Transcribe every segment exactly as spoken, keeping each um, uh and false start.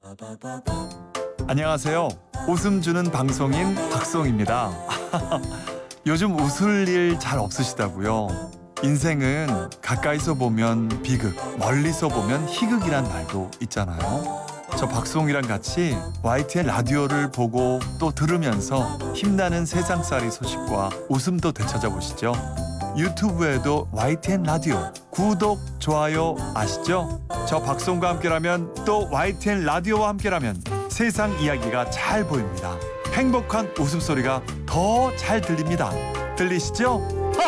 안녕하세요. 웃음 주는 방송인 박송입니다. 요즘 웃을 일 잘 없으시다고요? 인생은 가까이서 보면 비극, 멀리서 보면 희극이란 말도 있잖아요. 저 박송이랑 같이 와이티엔 라디오를 보고 또 들으면서 힘나는 세상살이 소식과 웃음도 되찾아보시죠. 유튜브에도 와이티엔 라디오 구독, 좋아요 아시죠? 저 박송과 함께라면 또 와이티엔 라디오와 함께라면 세상 이야기가 잘 보입니다. 행복한 웃음소리가 더 잘 들립니다. 들리시죠?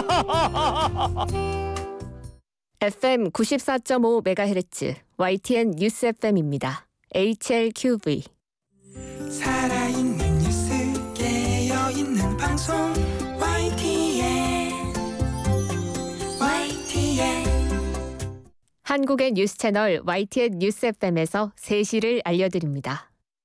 에프엠 구십사 점 오 메가헤르츠 와이티엔 뉴스 에프엠입니다. 에이치엘큐브이 살아있는 뉴스 깨어있는 방송 와이티엔 와이티엔 한국의 뉴스 채널 와이티엔 뉴스 에프엠에서 세 시를 알려드립니다.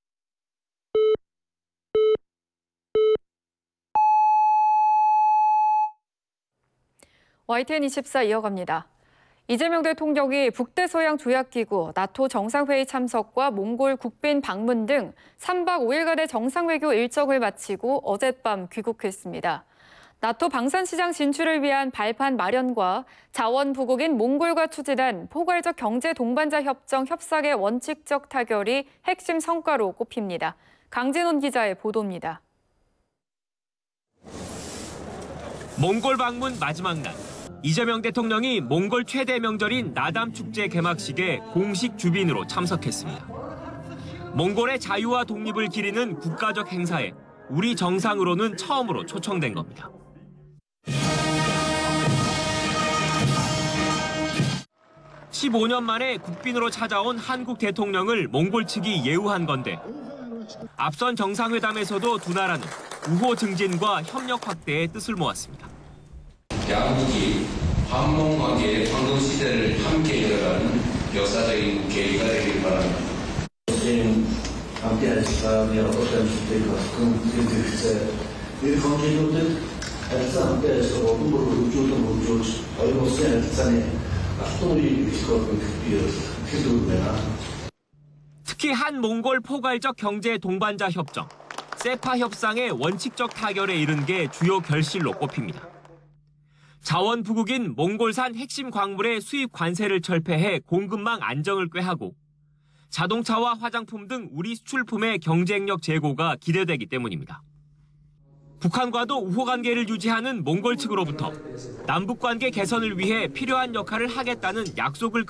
와이티엔 이십사 이어갑니다. 이재명 대통령이 북대서양 조약기구 나토 정상회의 참석과 몽골 국빈 방문 등 삼 박 오 일간의 정상외교 일정을 마치고 어젯밤 귀국했습니다. 나토 방산시장 진출을 위한 발판 마련과 자원 부국인 몽골과 추진한 포괄적 경제 동반자 협정 협상의 원칙적 타결이 핵심 성과로 꼽힙니다. 강진훈 기자의 보도입니다. 몽골 방문 마지막 날. 이재명 대통령이 몽골 최대 명절인 나담 축제 개막식에 공식 주빈으로 참석했습니다. 몽골의 자유와 독립을 기리는 국가적 행사에 우리 정상으로는 처음으로 초청된 겁니다. 십오 년 만에 국빈으로 찾아온 한국 대통령을 몽골 측이 예우한 건데 앞선 정상회담에서도 두 나라는 우호 증진과 협력 확대에 뜻을 모았습니다. 양국이 한몽관계의 황금 시대를 함께 열어가는 역사적인 계기가 되길 바랍니다. 저희는 함께할 시간이 어떤 주택과 그런 이 관계들은 항상 함께해서 모두 우주도 우주 어이없어야 산에 스토리 비스코프 피드우메나 특히 한 몽골 포괄적 경제 동반자 협정, 세파 협상의 원칙적 타결에 이른 게 주요 결실로 꼽힙니다. 자원 부국인 몽골산 핵심 광물의 수입 관세를 철폐해 공급망 안정을 꾀하고 자동차와 화장품 등 우리 수출품의 경쟁력 제고가 기대되기 때문입니다. 북한과도 우호 관계를 유지하는 몽골 측으로부터 남북 관계 개선을 위해 필요한 역할을 하겠다는 약속을